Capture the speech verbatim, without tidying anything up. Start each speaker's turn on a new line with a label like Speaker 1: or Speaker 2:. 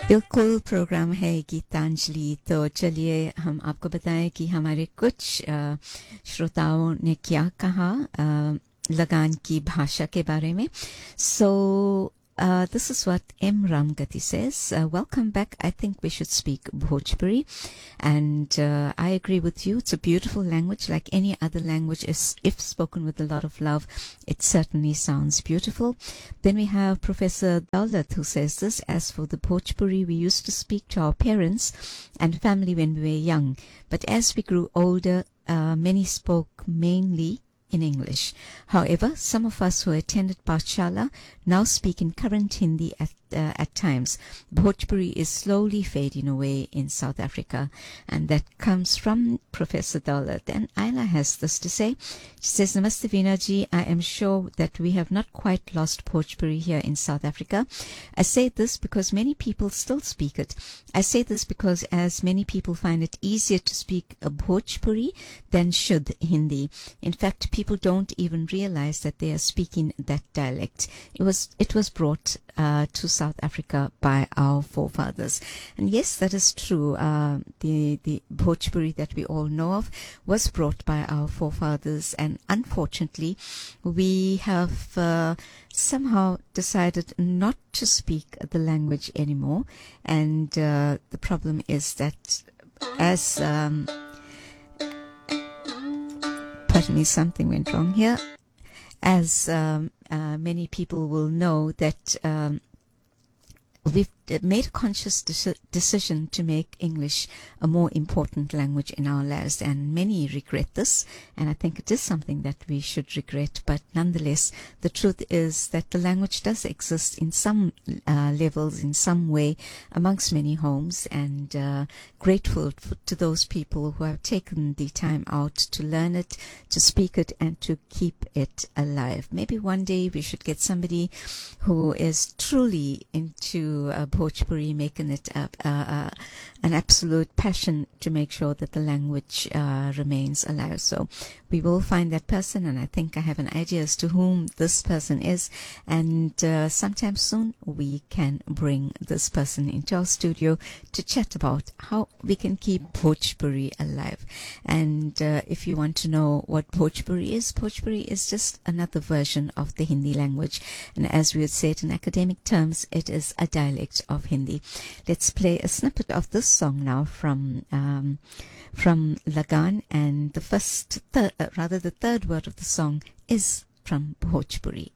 Speaker 1: बिल्कुल प्रोग्राम है गीतांजलि। तो चलिए हम आपको बताएं कि हमारे कुछ अ, श्रोताओं ने क्या कहा अ, लगान की भाषा के बारे में. So uh, this is what M. Ramgati says. Uh, welcome back. I think we should speak Bhojpuri. And uh, I agree with you. It's a beautiful language, like any other language. Is if spoken with a lot of love, it certainly sounds beautiful. Then we have Professor Daulat, who says this: as for the Bhojpuri, we used to speak to our parents and family when we were young. But as we grew older, uh, many spoke mainly in English. However, some of us who attended Pathshala now speak in current Hindi at, uh, at times. Bhojpuri is slowly fading away in South Africa, and that comes from Professor Daulat. And Ayla has this to say. She says, Namaste Veena ji, I am sure that we have not quite lost Bhojpuri here in South Africa. I say this because many people still speak it. I say this because as many people find it easier to speak a Bhojpuri than should Hindi. In fact, people don't even realize that they are speaking that dialect. It was it was brought uh, to South Africa by our forefathers, and yes, that is true. Uh, the the Bhojpuri that we all know of was brought by our forefathers, and unfortunately, we have uh, somehow decided not to speak the language anymore. And uh, the problem is that as um, pardon me, something went wrong here. As um, uh, many people will know that um, we've made a conscious de- decision to make English a more important language in our lives, and many regret this, and I think it is something that we should regret. But nonetheless, the truth is that the language does exist in some uh, levels, in some way, amongst many homes, and uh, grateful f- to those people who have taken the time out to learn it, to speak it, and to keep it alive. Maybe one day we should get somebody who is truly into uh, Bhojpuri, making it a, a, a, an absolute passion to make sure that the language uh, remains alive. So we will find that person, and I think I have an idea as to whom this person is, and uh, sometime soon we can bring this person into our studio to chat about how we can keep Bhojpuri alive. And uh, if you want to know what Bhojpuri is, Bhojpuri is just another version of the Hindi language, and as we would say it in academic terms, it is a dialect of Hindi. Let's play a snippet of this song now from um, from Lagan, and the first, thir- uh, rather the third word of the song is from Bhojpuri.